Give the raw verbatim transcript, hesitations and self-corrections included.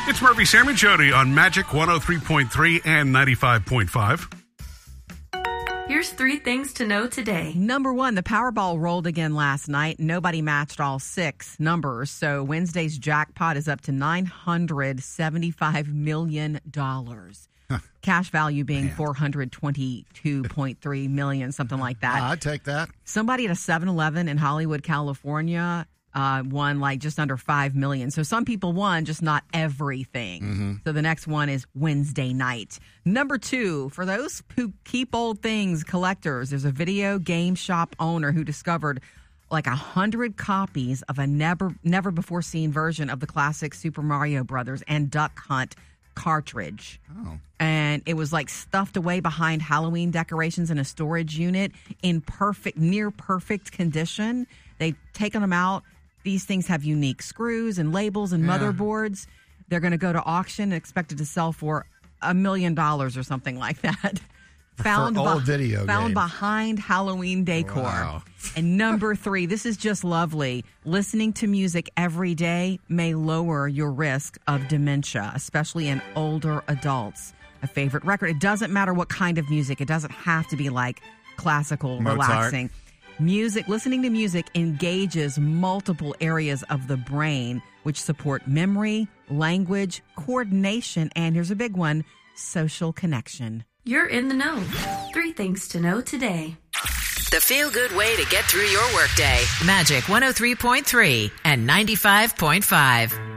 It's Murphy, Sam, and Jody on Magic one oh three point three and ninety-five point five. Here's three things to know today. Number one, the Powerball rolled again last night. Nobody matched all six numbers. So Wednesday's jackpot is up to nine hundred seventy-five million dollars. Cash value being Man. four hundred twenty-two point three million dollars, something like that. I'd take that. Somebody at a seven eleven in Hollywood, California, uh, won like just under five million dollars. So some people won, just not everything. Mm-hmm. So the next one is Wednesday night. Number two, for those who keep old things, collectors, there's a video game shop owner who discovered like a hundred copies of a never never before seen version of the classic Super Mario Brothers and Duck Hunt cartridge. Oh. And it was like stuffed away behind Halloween decorations in a storage unit in perfect, near perfect condition. They've taken them out. These things have unique screws and labels and Yeah. motherboards. They're going to go to auction, expected to sell for a million dollars or something like that. Found, For old video found games. behind Halloween decor. Wow. And number three, this is just lovely. Listening to music every day may lower your risk of dementia, especially in older adults. A favorite record. It doesn't matter what kind of music. It doesn't have to be like classical, Mozart. relaxing. Music, listening to music engages multiple areas of the brain, which support memory, language, coordination, and here's a big one, social connection. You're in the know. Three things to know today. The feel-good way to get through your workday. Magic one oh three point three and ninety-five point five.